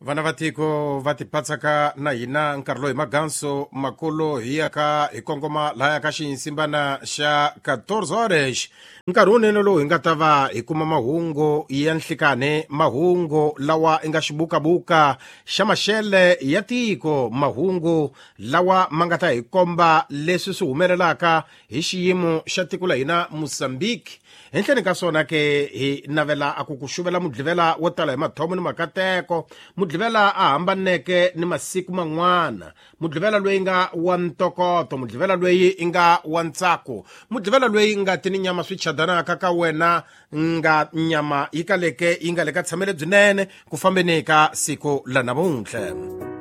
Vana vatiko vatipatsaka na hina nkarhi loyi maganso makulu hiyaka hi kongoma laya ka xinsimbana xa 14 horas nkarhi wunene lowu hi nga ta va hi kuma mahungu ya nhlikane, mahungu lawa i nga xibukabuka xa maxele ya tiko, mahungu lawa ma nga ta hi komba leswi swi humelelaka hi xiyimo xa tiko la hina Mozambique. Henhleni ka swona ke hi navela aku ku xuvela mudlivela wo tala hi mathomo ni makateko, mudlivela a hambaneke ni masiku man'wana, mudlivela loyi nga wa ntokoto, mudlivela loyi i nga wa ntsako, mudlivela loyi nga tini nyama swi chadanaka ka wena, nga nyama yi kaleke yi nga le ka tshamele byinene ku fambeni ka siku la namuntlha.